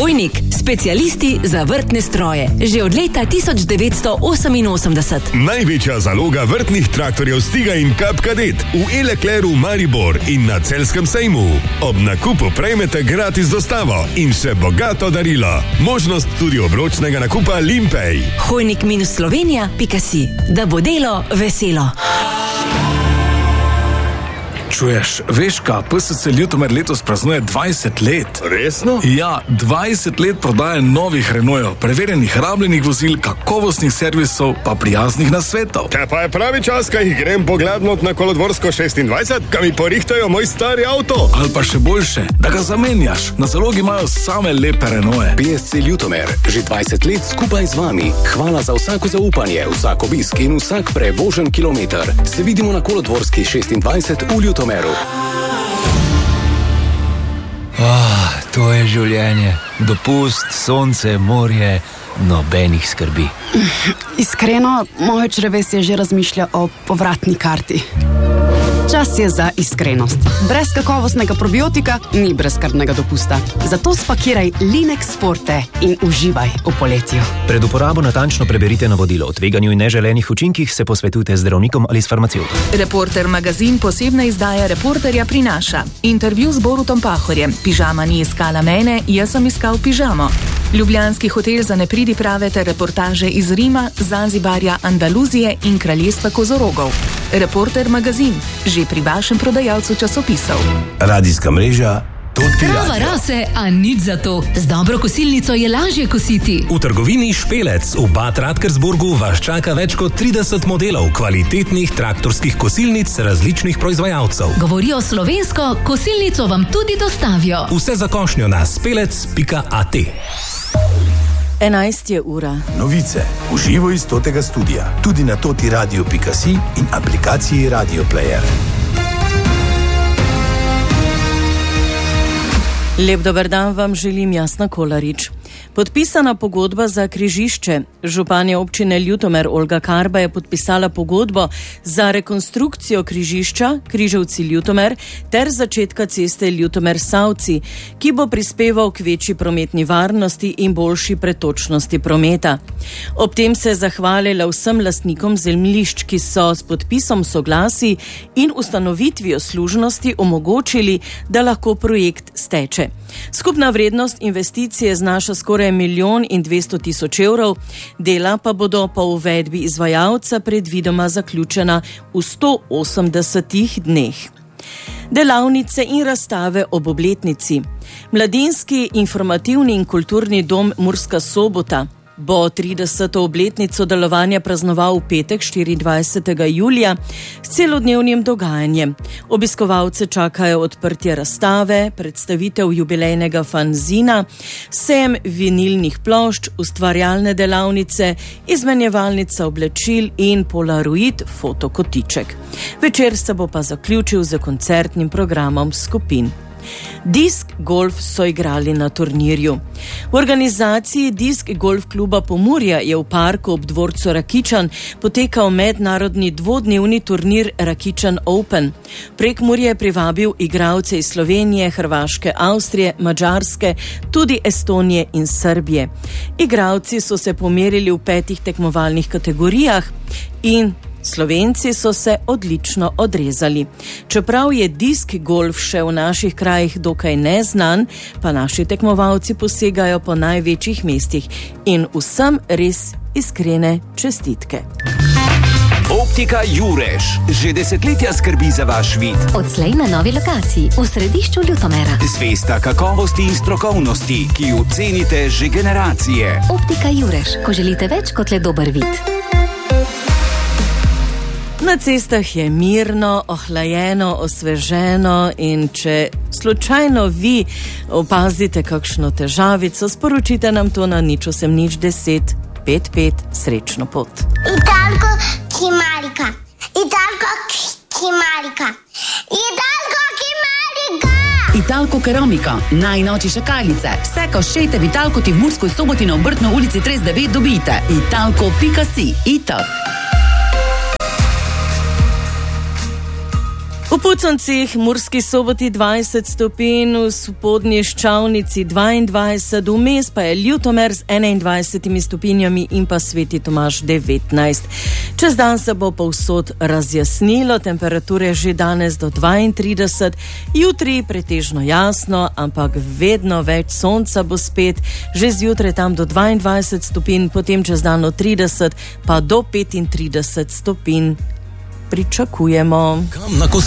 Hojnik, specialisti za vrtne stroje. Že od leta 1988. Največja zaloga vrtnih traktorjev Stiga in Cup Cadet v E-Leclercu Maribor in na Celjskem sejmu. Ob nakupu prejmete gratis dostavo in še bogato darilo. Možnost tudi obročnega nakupa Limpej. Hojnik-Slovenija.si, da bo delo veselo. Čuješ, veš kaj, PSC Ljutomer letos praznuje 20 let. Resno? Ja, 20 let prodaje novih Renaultov, preverjenih rabljenih vozil, kakovostnih servisov, pa prijaznih nasvetov. Te pa je pravi čas, kaj jih grem poglednot na Kolodvorsko 26, kaj mi porihtajo moj stari avto. Ali pa še boljše, da ga zamenjaš. Na zalogi imajo same lepe Renaulte. PSC Ljutomer, že 20 let skupaj z vami. Hvala za vsako zaupanje, vsak obisk in vsak prevožen kilometer. Se vidimo na Kolodvorski 26 v Ljutomeru. To je življenje. Dopust, sonce, morje, nobenih skrbi. Iskreno, moje črevesje že razmišlja o povratni karti. Čas je za iskrenost. Brez kakovostnega probiotika ni brezskrbnega dopusta. Zato spakiraj Linex Forte in uživaj v poletju. Pred uporabo natančno preberite navodilo. O tveganju in neželenih učinkih se posvetujte z zdravnikom ali s farmacevtom. Reporter magazin posebna izdaja Reporterja prinaša. Intervju z Borutom Pahorjem. Pižama ni iskala mene, jaz sem iskal pižamo. Ljubljanski hotel za nepridi prave ter reportaže iz Rima, Zanzibarja, Andaluzije in kraljestva kozorogov. Reporter magazin, že pri vašem prodajalcu časopisov. Radijska mreža Trava rase, a nič za to. Z dobro kosilnico je lažje kositi. V trgovini Špelec v Bad Radkersburgu vas čaka več kot 30 modelov kvalitetnih traktorskih kosilnic različnih proizvajalcev. Govorijo slovensko, kosilnico vam tudi dostavijo. Vse za košnjo na spelec.at. 11 je ura. Novice v živo iz Totega studia, tudi na totiradio.si in aplikaciji Radio Player. Lep dober dan vam želim, Jasna Kolarič. Podpisana pogodba za križišče. Županja občine Ljutomer Olga Karba je podpisala pogodbo za rekonstrukcijo križišča Križevci-Ljutomer ter začetka ceste Ljutomer-Savci, ki bo prispeval k večji prometni varnosti in boljši pretočnosti prometa. Ob tem se je zahvalila vsem lastnikom zemljišč, ki so s podpisom soglasij in ustanovitvijo služnosti omogočili, da lahko projekt steče. Skupna vrednost investicije znaša skoraj 1 200 000 evrov, dela pa bodo po uvedbi izvajalca predvidoma zaključena v 180 dneh. Delavnice in razstave ob obletnici. Mladinski informativni in kulturni dom Murska Sobota bo 30. obletnico delovanja praznoval v petek 24. julija s celodnevnim dogajanjem. Obiskovalce čakajo odprtje razstave, predstavitev jubilejnega fanzina, sejem vinilnih plošč, ustvarjalne delavnice, izmenjevalnica oblačil in polaroid fotokotiček. Večer se bo pa zaključil z koncertnim programom skupin. Disk golf so igrali na turnirju. V organizaciji Disk golf kluba Pomurja je v parku ob dvorcu Rakičan potekal mednarodni dvodnevni turnir Rakičan Open. Prekmurje je privabil igralce iz Slovenije, Hrvaške, Avstrije, Madžarske, tudi Estonije in Srbije. Igralci so se pomerili v 5 tekmovalnih kategorijah in Slovenci so se odlično odrezali. Čeprav je disk golf še v naših krajih dokaj neznan, pa naši tekmovalci posegajo po največjih mestih in vsem res iskrene čestitke. Optika Jureš že desetletja skrbi za vaš vid. Odslej na novi lokaciji v središču Ljutomera. Zvesta kakovosti in strokovnosti, ki jo cenite že generacije. Optika Jureš, ko želite več kot le dober vid. Na cestah je mirno, ohlajeno, osveženo in če slučajno vi opazite kakšno težavico, sporočite nam to na 080 55 srečno pot. Italko Kimarika. Italko Kimarika. Italko Kimarika. Italko Keramika, najnovejše šakalice. Vse, ko šejte v Italko, ti v Murskoj Soboti na Obrtno ulici 39 dobite. Italko.si. Italko. V Puconcih, Murski Soboti 20 stopinj, v spodnji Ščavnici 22, vmes pa je Ljutomer z 21 stopinjami in pa Sveti Tomaž 19. Čez dan se bo povsod razjasnilo, temperature že danes do 32, jutri pretežno jasno, ampak vedno več sonca bo spet, že zjutraj tam do 22 stopinj, potem čez dan od 30 pa do 35 stopinj pričakujemo.